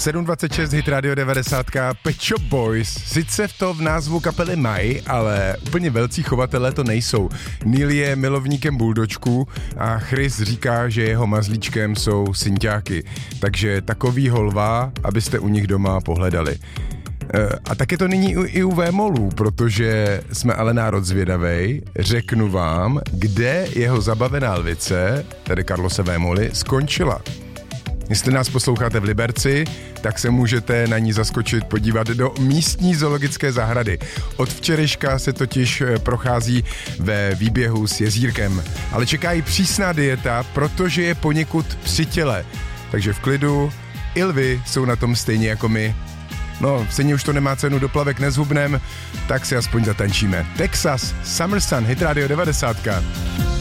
7.26 Hit Radio 90, Pet Shop Boys. Sice v to v názvu kapely mají, ale úplně velcí chovatelé to nejsou. Neil je milovníkem buldočků a Chris říká, že jeho mazlíčkem jsou synťáky. Takže takový holva, abyste u nich doma pohledali. A tak je to nyní i u Vémolů, protože jsme ale národ zvědavej. Řeknu vám, kde jeho zabavená lvice, tedy Carlose Vémoly, skončila. Jestli nás posloucháte v Liberci, tak se můžete na ní zaskočit podívat do místní zoologické zahrady. Od včerejška se totiž prochází ve výběhu s jezírkem. Ale čeká jí přísná dieta, protože je poněkud při těle. Takže v klidu, i lvy jsou na tom stejně jako my. No, stejně už to nemá cenu doplavek nezhubnem, tak si aspoň zatančíme. Texas, Summer Sun, Hit Radio 90.